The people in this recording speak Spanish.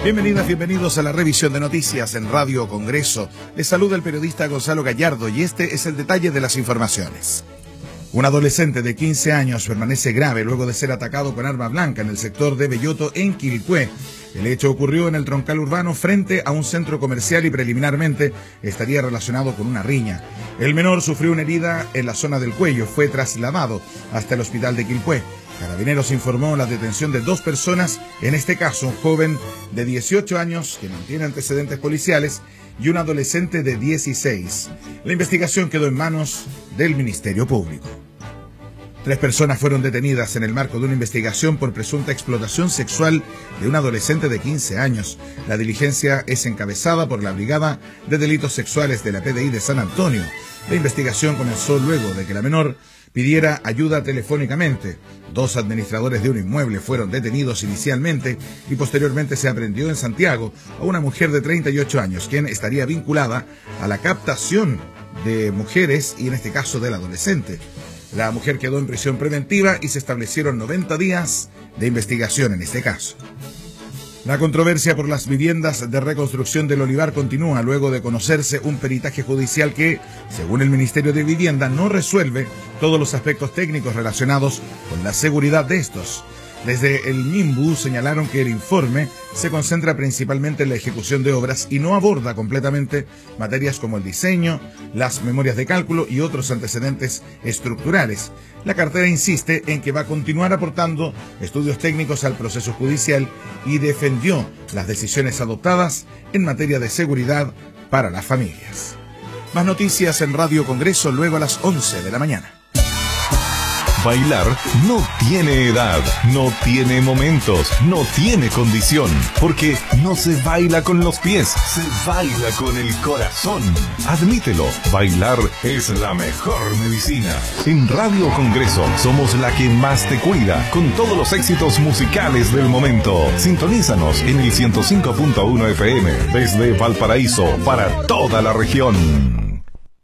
Bienvenidas, bienvenidos a la revisión de noticias en Radio Congreso. Les saluda el periodista Gonzalo Gallardo y este es el detalle de las informaciones. Un adolescente de 15 años permanece grave luego de ser atacado con arma blanca en el sector de Belloto, en Quilpué. El hecho ocurrió en el troncal urbano frente a un centro comercial y preliminarmente estaría relacionado con una riña. El menor sufrió una herida en la zona del cuello, fue trasladado hasta el hospital de Quilpué. Carabineros informó la detención de 2 personas, en este caso un joven de 18 años que mantiene antecedentes policiales y un adolescente de 16. La investigación quedó en manos del Ministerio Público. 3 personas fueron detenidas en el marco de una investigación por presunta explotación sexual de un adolescente de 15 años. La diligencia es encabezada por la Brigada de Delitos Sexuales de la PDI de San Antonio. La investigación comenzó luego de que la menor pidiera ayuda telefónicamente. 2 administradores de un inmueble fueron detenidos inicialmente y posteriormente se aprehendió en Santiago a una mujer de 38 años, quien estaría vinculada a la captación de mujeres y en este caso del adolescente. La mujer quedó en prisión preventiva y se establecieron 90 días de investigación en este caso. La controversia por las viviendas de reconstrucción del Olivar continúa luego de conocerse un peritaje judicial que, según el Ministerio de Vivienda, no resuelve todos los aspectos técnicos relacionados con la seguridad de estos. Desde el MIMBU señalaron que el informe se concentra principalmente en la ejecución de obras y no aborda completamente materias como el diseño, las memorias de cálculo y otros antecedentes estructurales. La cartera insiste en que va a continuar aportando estudios técnicos al proceso judicial y defendió las decisiones adoptadas en materia de seguridad para las familias. Más noticias en Radio Congreso luego a las 11 de la mañana. Bailar no tiene edad, no tiene momentos, no tiene condición, porque no se baila con los pies, se baila con el corazón. Admítelo, bailar es la mejor medicina. En Radio Congreso somos la que más te cuida, con todos los éxitos musicales del momento. Sintonízanos en el 105.1 FM, desde Valparaíso, para toda la región.